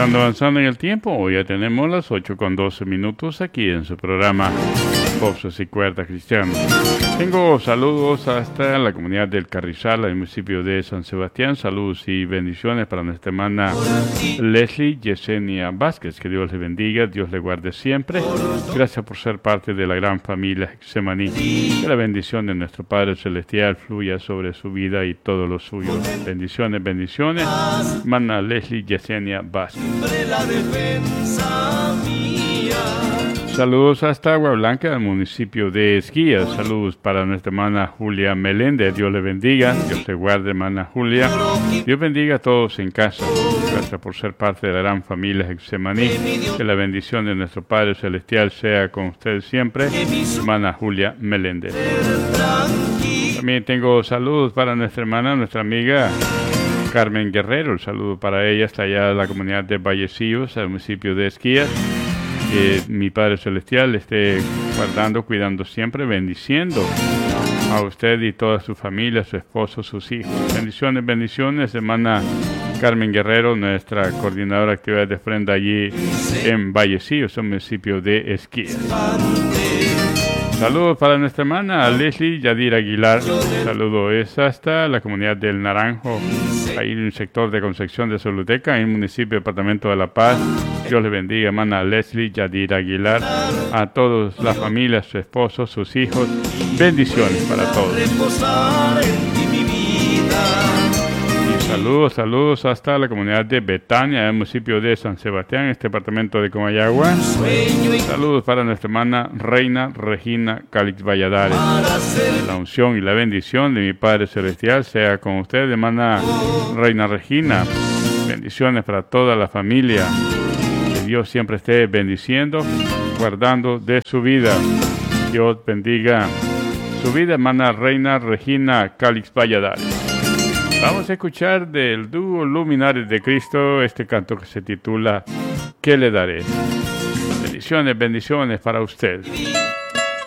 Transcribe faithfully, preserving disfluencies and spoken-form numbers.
Avanzando, avanzando en el tiempo, hoy ya tenemos las ocho con doce minutos aquí en su programa Voces y Cuerdas Cristianas. Tengo saludos hasta la comunidad del Carrizal, el municipio de San Sebastián. Saludos y bendiciones para nuestra hermana Leslie Yesenia Vázquez. Que Dios le bendiga, Dios le guarde siempre. Gracias por ser parte de la gran familia Getsemaní. Que la bendición de nuestro Padre Celestial fluya sobre su vida y todos los suyos. Bendiciones, bendiciones. Hermana Leslie Yesenia Vázquez. Saludos hasta Agua Blanca, el municipio de Esquías. Saludos para nuestra hermana Julia Meléndez. Dios le bendiga, Dios te guarde, hermana Julia. Dios bendiga a todos en casa. Gracias por ser parte de la gran familia Getsemaní. Que la bendición de nuestro Padre Celestial sea con usted siempre, hermana Julia Meléndez. También tengo saludos para nuestra hermana, nuestra amiga Carmen Guerrero. El saludo para ella hasta allá de la comunidad de Vallecillos, el municipio de Esquías. Que mi Padre Celestial esté guardando, cuidando siempre, bendiciendo a usted y toda su familia, su esposo, sus hijos. Bendiciones, bendiciones, hermana Carmen Guerrero, nuestra coordinadora de actividades de ofrenda allí en Vallecillos, el municipio de Esquías. Saludos para nuestra hermana Leslie Yadir Aguilar. Saludo es hasta la comunidad del Naranjo, ahí en el sector de Concepción de Soluteca, en el municipio departamento de La Paz. Dios le bendiga, hermana Leslie Yadir Aguilar, a todos, la familia, su esposo, sus hijos. Bendiciones para todos. Y saludos, saludos hasta la comunidad de Betania, en el municipio de San Sebastián, este departamento de Comayagua. Saludos para nuestra hermana Reina Regina Calix Valladares. La unción y la bendición de mi Padre Celestial sea con usted, hermana Reina Regina. Bendiciones para toda la familia. Que Dios siempre esté bendiciendo, guardando de su vida. Dios bendiga su vida, hermana Reina Regina Calix Valladares. Vamos a escuchar del dúo Luminares de Cristo este canto que se titula ¿Qué le daré? Bendiciones, bendiciones para usted.